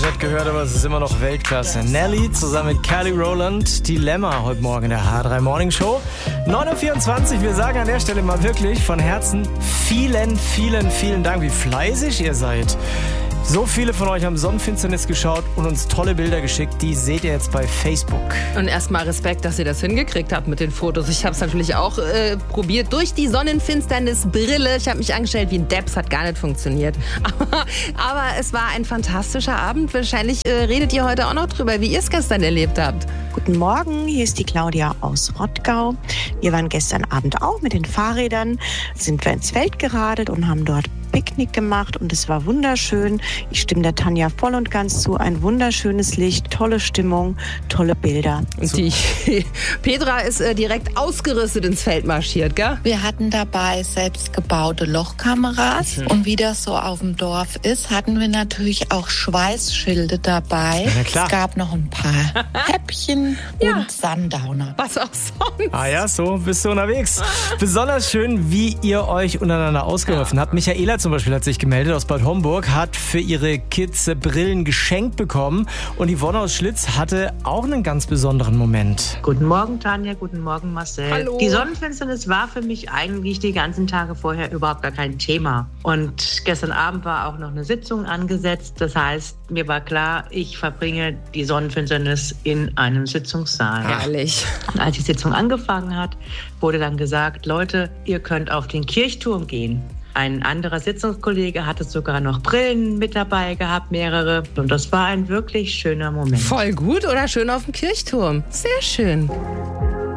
nicht gehört, aber es ist immer noch Weltklasse. Nelly zusammen mit Kelly Rowland, Dilemma heute Morgen in der H3 Morning Show. 9.24 Uhr, wir sagen an der Stelle mal wirklich von Herzen vielen, vielen, vielen Dank, wie fleißig ihr seid. So viele von euch haben Sonnenfinsternis geschaut und uns tolle Bilder geschickt. Die seht ihr jetzt bei Facebook. Und erstmal Respekt, dass ihr das hingekriegt habt mit den Fotos. Ich habe es natürlich auch probiert durch die Sonnenfinsternisbrille. Ich habe mich angestellt wie ein Depp, es hat gar nicht funktioniert. Aber es war ein fantastischer Abend. Wahrscheinlich redet ihr heute auch noch drüber, wie ihr es gestern erlebt habt. Guten Morgen, hier ist die Claudia aus Rottgau. Wir waren gestern Abend auch mit den Fahrrädern, sind wir ins Feld geradelt und haben dort Picknick gemacht und es war wunderschön. Ich stimme der Tanja voll und ganz zu. Ein wunderschönes Licht, tolle Stimmung, tolle Bilder. Und die Petra ist direkt ausgerüstet ins Feld marschiert, gell? Wir hatten dabei selbstgebaute Lochkameras und wie das so auf dem Dorf ist, hatten wir natürlich auch Schweißschilde dabei. Ja, klar. Es gab noch ein paar Häppchen und Sundowner. Was auch sonst. Ah ja, so bist du unterwegs. Besonders schön, wie ihr euch untereinander ausgeholfen habt. Michaela zum Beispiel hat sich gemeldet aus Bad Homburg, hat für ihre Kids Brillen geschenkt bekommen und Yvonne aus Schlitz hatte auch einen ganz besonderen Moment. Guten Morgen, Tanja, guten Morgen, Marcel. Hallo. Die Sonnenfinsternis war für mich eigentlich die ganzen Tage vorher überhaupt gar kein Thema. Und gestern Abend war auch noch eine Sitzung angesetzt. Das heißt, mir war klar, ich verbringe die Sonnenfinsternis in einem Sitzungssaal. Herrlich. Und als die Sitzung angefangen hat, wurde dann gesagt, Leute, ihr könnt auf den Kirchturm gehen. Ein anderer Sitzungskollege hatte sogar noch Brillen mit dabei gehabt, mehrere. Und das war ein wirklich schöner Moment. Voll gut oder schön auf dem Kirchturm. Sehr schön.